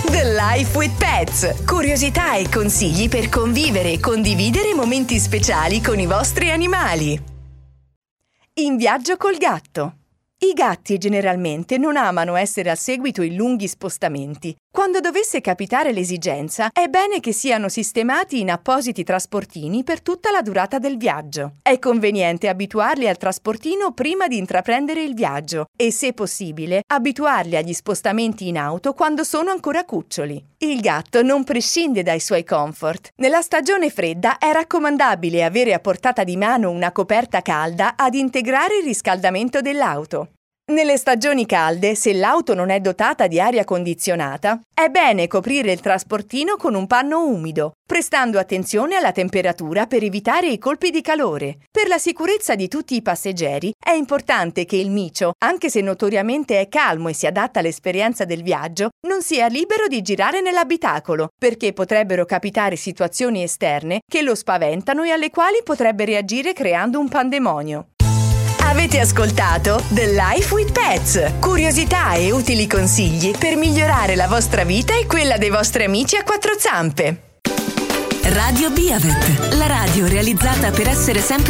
The Life with Pets. Curiosità e consigli per convivere e condividere momenti speciali con i vostri animali. In viaggio col gatto. I gatti generalmente non amano essere al seguito in lunghi spostamenti. Quando dovesse capitare l'esigenza, è bene che siano sistemati in appositi trasportini per tutta la durata del viaggio. È conveniente abituarli al trasportino prima di intraprendere il viaggio e, se possibile, abituarli agli spostamenti in auto quando sono ancora cuccioli. Il gatto non prescinde dai suoi comfort. Nella stagione fredda è raccomandabile avere a portata di mano una coperta calda ad integrare il riscaldamento dell'auto. Nelle stagioni calde, se l'auto non è dotata di aria condizionata, è bene coprire il trasportino con un panno umido, prestando attenzione alla temperatura per evitare i colpi di calore. Per la sicurezza di tutti i passeggeri, è importante che il micio, anche se notoriamente è calmo e si adatta all'esperienza del viaggio, non sia libero di girare nell'abitacolo, perché potrebbero capitare situazioni esterne che lo spaventano e alle quali potrebbe reagire creando un pandemonio. Avete ascoltato The Life with Pets. Curiosità e utili consigli per migliorare la vostra vita e quella dei vostri amici a quattro zampe. Radio Biavet, la radio realizzata per essere sempre